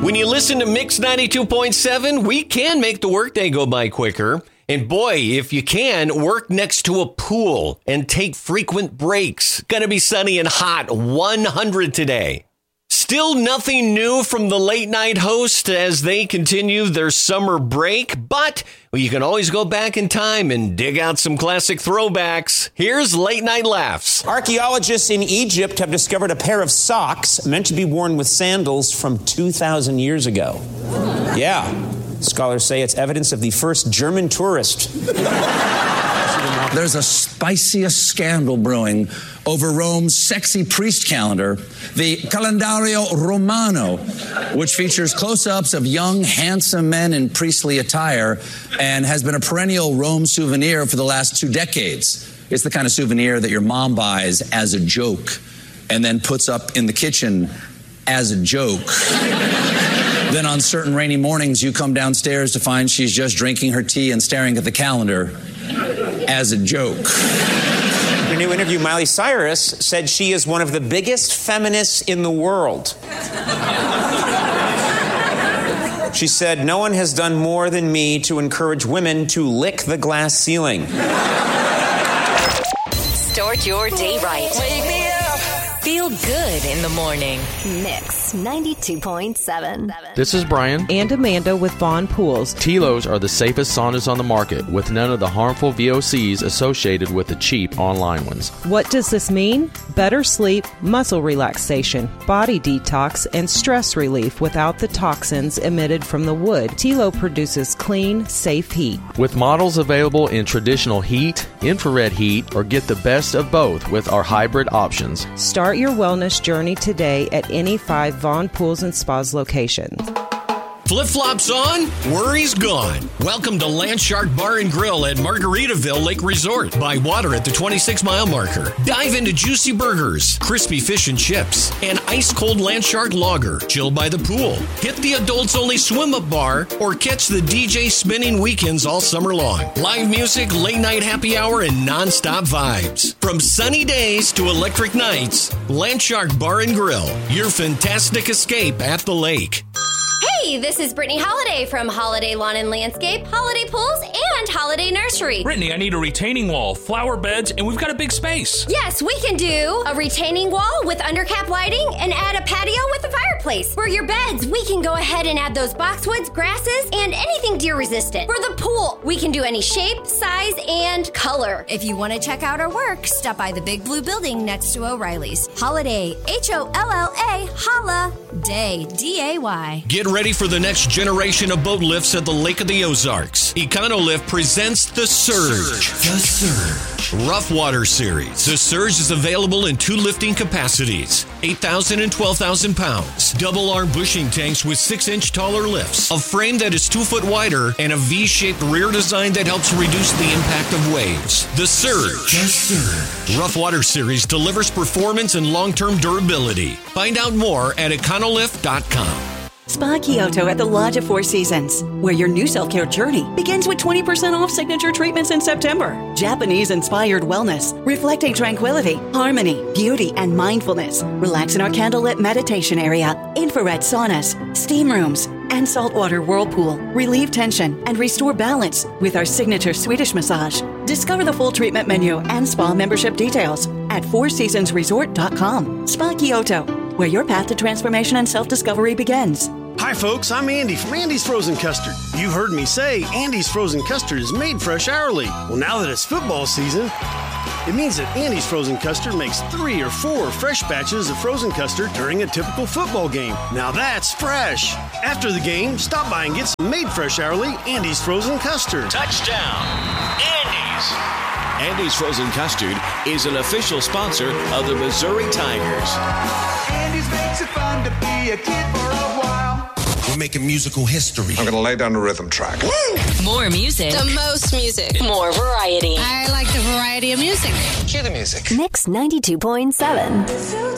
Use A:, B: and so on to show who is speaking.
A: When you listen to Mix 92.7, we can make the workday go by quicker. And boy, if you can, work next to a pool and take frequent breaks. Gonna be sunny and hot, 100 today. Still nothing new from the late night host as they continue their summer break, but you can always go back in time and dig out some classic throwbacks. Here's Late Night Laughs.
B: Archaeologists in Egypt have discovered a pair of socks meant to be worn with sandals from 2,000 years ago. Yeah. Scholars say it's evidence of the first German tourist.
C: There's a spiciest scandal brewing over Rome's sexy priest calendar, the Calendario Romano, which features close-ups of young, handsome men in priestly attire and has been a perennial Rome souvenir for the last 2 decades. It's the kind of souvenir that your mom buys as a joke and then puts up in the kitchen as a joke. Then on certain rainy mornings, you come downstairs to find she's just drinking her tea and staring at the calendar as a joke.
B: In a new interview, Miley Cyrus said she is one of the biggest feminists in the world. She said, "No one has done more than me to encourage women to lick the glass ceiling."
D: Start your day right. Wake me up. Feel good in the morning.
E: Mix 92.7.
F: This is Brian
G: and Amanda with Vaughn Pools.
F: Tilos are the safest saunas on the market, with none of the harmful VOCs associated with the cheap online ones.
G: What does this mean? Better sleep, muscle relaxation, body detox, and stress relief without the toxins emitted from the wood. Tilo produces clean, safe heat.
F: With models available in traditional heat, infrared heat, or get the best of both with our hybrid options.
G: Start your wellness journey today at any 5 Vaughn Pools and Spas locations.
A: Flip-flops on, worries gone. Welcome to Landshark Bar and Grill at Margaritaville Lake Resort. By water at the 26-mile marker. Dive into juicy burgers, crispy fish and chips, and ice-cold Landshark lager. Chill by the pool. Hit the adults-only swim-up bar or catch the DJ spinning weekends all summer long. Live music, late-night happy hour, and non-stop vibes. From sunny days to electric nights, Landshark Bar and Grill. Your fantastic escape at the lake.
H: Hey, this is Brittany Holiday from Holiday Lawn and Landscape, Holiday Pools, and Holiday Nursery.
I: Brittany, I need a retaining wall, flower beds, and we've got a big space.
H: Yes, we can do a retaining wall with undercap lighting and add a patio with a fireplace. For your beds, we can go ahead and add those boxwoods, grasses, and anything deer resistant. For the pool, we can do any shape, size, and color.
J: If you want to check out our work, stop by the big blue building next to O'Reilly's. Holiday, Holla, Holla, Day, D-A-Y.
A: Get ready for the next generation of boat lifts at the Lake of the Ozarks. Econolift presents The Surge. The Surge. Rough Water Series. The Surge is available in 2 lifting capacities, 8,000 and 12,000 pounds. Double arm bushing tanks with 6-inch taller lifts, a frame that is 2 foot wider, and a V-shaped rear design that helps reduce the impact of waves. The Surge. The Surge. Rough Water Series delivers performance and long-term durability. Find out more at econolift.com.
K: Spa Kyoto at the Lodge of Four Seasons, where your new self-care journey begins with 20% off signature treatments in September. Japanese-inspired wellness, reflecting tranquility, harmony, beauty, and mindfulness. Relax in our candlelit meditation area, infrared saunas, steam rooms, and saltwater whirlpool. Relieve tension and restore balance with our signature Swedish massage. Discover the full treatment menu and spa membership details at fourseasonsresort.com. Spa Kyoto, where your path to transformation and self-discovery begins.
L: Hi folks, I'm Andy from Andy's Frozen Custard. You've heard me say Andy's Frozen Custard is made fresh hourly. Well, now that it's football season, it means that Andy's Frozen Custard makes 3 or 4 fresh batches of frozen custard during a typical football game. Now that's fresh. After the game, stop by and get some made fresh hourly Andy's Frozen Custard.
M: Touchdown, Andy's! Andy's Frozen Custard is an official sponsor of the Missouri Tigers.
N: Andy's makes it fun to be a kid for a while.
O: We're making musical history. I'm going to lay down a rhythm track.
D: Woo! More music.
E: The most music.
D: More variety.
E: I like the variety of music.
O: Hear the music.
E: Mix 92.7.